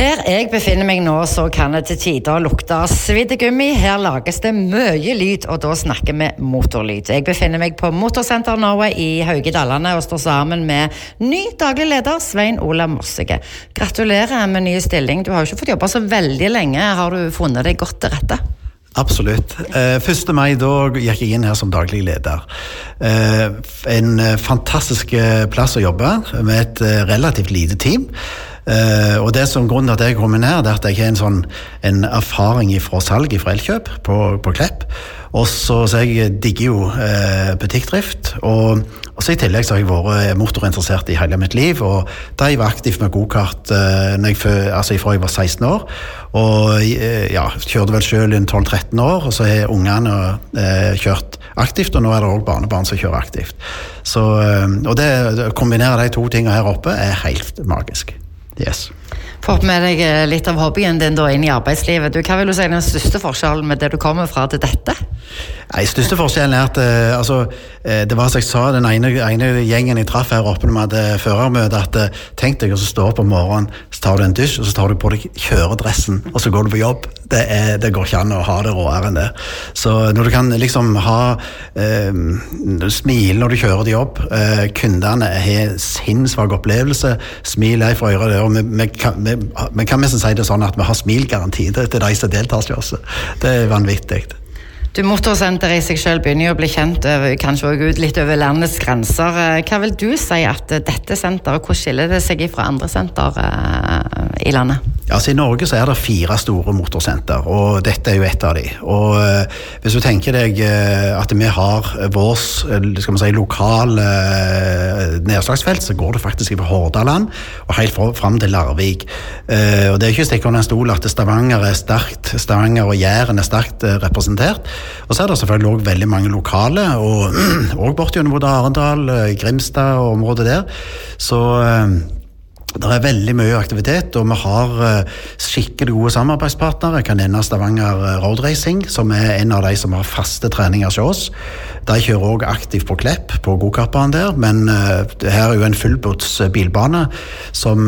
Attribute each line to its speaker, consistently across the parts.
Speaker 1: Der jeg befinner meg nå, så kan det til tider lukte svidde gummi. Her lages det mye lyd, og da snakker vi motorlyd. Jeg befinner meg på Motorsenter Norway i Haugedalene og står sammen med ny daglig leder, Svein Olav Mossige. Gratulerer med ny stilling. Du har jo ikke fått jobbe så veldig lenge. Har du funnet deg godt til rette?
Speaker 2: Absolutt. 1. mai da gikk jeg inn her som daglig leder. En fantastisk plass å jobbe med et relativt lite team. Og det som grunnen til at jeg kom inn her, det er at jeg har en erfaring fra salg fra Elkjøp på Klepp. Og så jeg digger jo butikkdrift, og så i tillegg så har jeg vært motorinteressert i hele mitt liv, og da jeg var aktiv med go-kart fra jeg var 16 år, og kjørte vel selv i 12-13 år, og så har ungene kjørt aktivt, og nå er det også barnebarn som kjører aktivt. Så, og det å kombinere de to tingene her oppe er helt magisk. Yes.
Speaker 1: Få med deg litt av hobbyen din da inn i arbeidslivet. Hva vil du si er den største forskjellen med det du kommer fra til dette?
Speaker 2: Nei, største forskjellen er at det var som jeg sa, den ene gjengen jeg traff her oppe når vi hadde førermøte, at tenk deg å stå opp om morgenen, så tar du en dusj, og så tar du på deg kjøredressen, og så går du på jobb. Det går ikke an å ha det råere enn det. Så når du kan liksom smile når du kjører til jobb, kundene har sinnssvak opplevelse, smil fra øret og vi kan mest si det sånn at vi har smilgaranti til de som deltar til oss. Det er vanvittig.
Speaker 1: Du Motorsenter i seg selv begynner jo å bli kjent kanskje også ut litt over landets grenser. Hva vil du si at dette senteret, hvor skiller det seg fra andre senter i landet?
Speaker 2: Altså I Norge så er det 4 store motorsenter, og dette er jo et av de. Og hvis du tenker deg at vi har vårs, skal man si, lokale nedslagsfelt, så går det faktisk fra Hordaland og helt fram til Larvik. Og det er ikke stikk under en stol at Stavanger er sterkt, Stavanger og Jæren er sterkt representert. Og så er det selvfølgelig også veldig mange lokale, og borti både Arendal, Grimstad og området der. Så det er veldig mye aktivitet, og vi har skikkelig gode samarbeidspartnere. Jeg kan nevne Stavanger Road Racing, som er en av de som har faste treninger til oss. De kjører også aktivt på Klepp, på go-kartbanen der, men her er jo en fullblods bilbane, som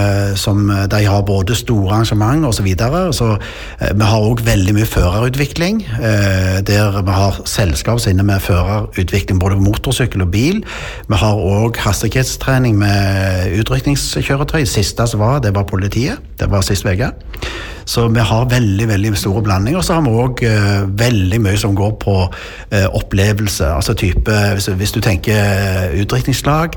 Speaker 2: de har både store arrangement og så videre. Så vi har også veldig mye førerutvikling, der vi har selskap inne med førerutvikling både på motorsykkel og bil. Vi har også hastighetstrening med utrykningskjøretøy. Siste som det var politiet. Det var sist veke. Så vi har veldig, veldig store blandinger, og så har vi også veldig mye som går på opplevelse, altså type, hvis du tenker utdrikningslag,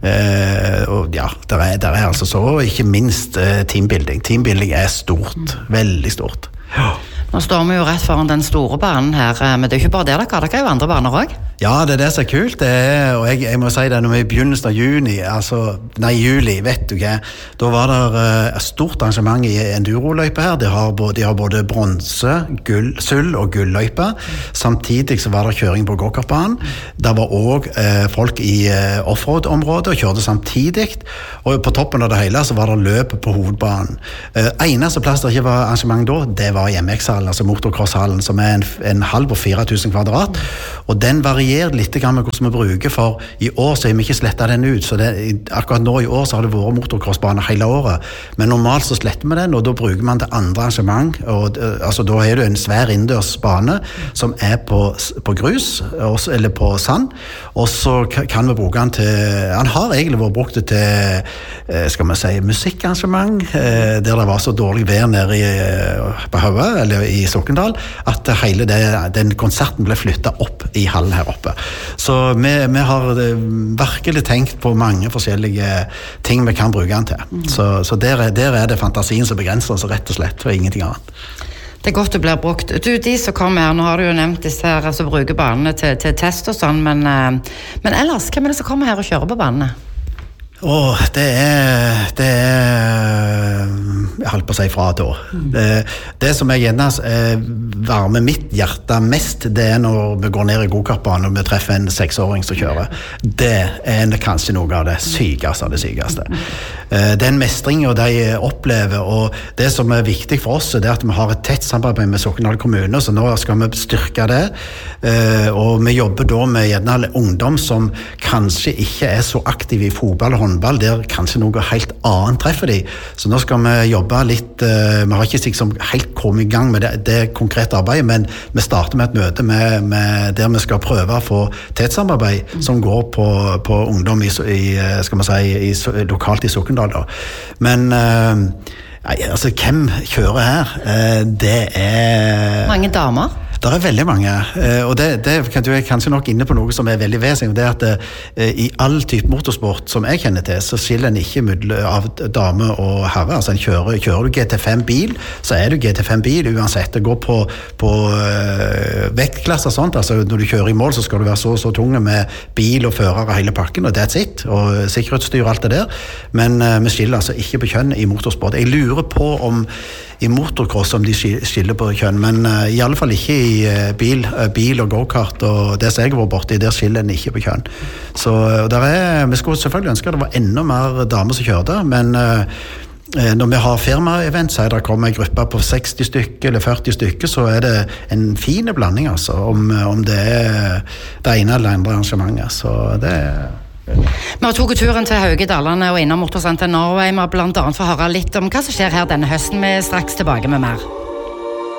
Speaker 2: og ja, der er altså så, ikke minst teambuilding. Teambuilding er stort, veldig stort. Ja.
Speaker 1: Nå står vi jo rett foran den store banen her, men det er ikke bare det dere er jo andre baner også.
Speaker 2: Ja, det er det som er kult, og jeg må si det, når vi i begynnelsen av juli, vet du hva, da var det et stort arrangement i enduroløype her. De har både bronse, sølv og gulløype. Samtidig så var det kjøring på go-kartbanen. Det var også folk i offroad-området og kjørte samtidig, og på toppen av det hele så var det løp på hovedbanen. Eneste plass der ikke var arrangement da, det var MX-hallen, altså motocross-hallen, som er en halv på 4000 kvadrat, og den varierer litt med hvordan vi bruker, for i år så har vi ikke slettet den ut, så akkurat nå i år så har det vært motocrossbane hele året, men normalt så sletter vi den, og da bruker man til andre arrangement, og altså da er det en svær innendørsbane som er på grus, eller på sand, og så kan vi bruke den til, han har egentlig vært brukt til, skal man si, musikkarrangement, der det var så dårlig vær nede på Høve, eller i Sokndal, at hele den konserten ble flyttet opp i hallen her oppe. Så vi har virkelig tenkt på mange forskjellige ting vi kan bruke den til. Så der er det fantasien som begrenser oss rett og slett, og ingenting annet.
Speaker 1: Det er godt det blir brukt. De som kommer her, nå har du jo nevnt disse her, altså bruker banene til test og sånn, men ellers, hvem er det som kommer her og kjører på banene?
Speaker 2: Det jeg holdt på å si fra da. Det som jeg gjerne varmer mitt hjerte mest, det er når vi går ned i go-kartbanen og vi treffer en 6-åring som kjører. Det er kanskje noe av det sykeste av det sykeste. den mestringen de opplever, og det som viktig for oss det at vi har et tett samarbeid med Sokndal kommune, så nå skal vi styrke det, og vi jobber da med gjerne ungdom som kanskje ikke så aktive i fotball og håndball, der kanskje noe helt annet treffer de, så nå skal vi jobbe litt, vi har ikke liksom helt kommet i gang med det konkrete arbeidet, men vi starter med et møte med der vi skal prøve å få tett samarbeid som går på ungdom skal man si, lokalt i Sokndal da. Men altså, hvem kjører her? Det
Speaker 1: mange damer?
Speaker 2: Det veldig mange, og det kan du kanskje nok inne på noe som veldig vesentlig, det at i all type motorsport som jeg kjenner til, så skiller en ikke av dame og herre. Altså, kjører du GT5-bil, så du GT5-bil uansett. Det går på vektklasser og sånt, altså når du kjører i mål, så skal du være så tunge med bil og fører og hele pakken, og that's it, og sikkerhetsstyr og alt det der, men vi skiller altså ikke på kjønn i motorsport. Jeg lurer på om i motocross om de skiller på kjønn, men i alle fall ikke i bil og go-kart, og det som jeg var borte i, der skiller den ikke på kjønn. Så vi skulle selvfølgelig ønske at det var enda mer damer som kjørte, men når vi har firma-event, så det kommer en gruppe på 60 stykker eller 40 stykker, så det en fin blanding, altså, om det det ene eller andre arrangementet. Så det
Speaker 1: Vi har tatt turen til Hauge Dalane og innom Motorsenter Norway. Vi har blant annet fått høre litt om hva som skjer her denne høsten. Vi straks tilbake med mer.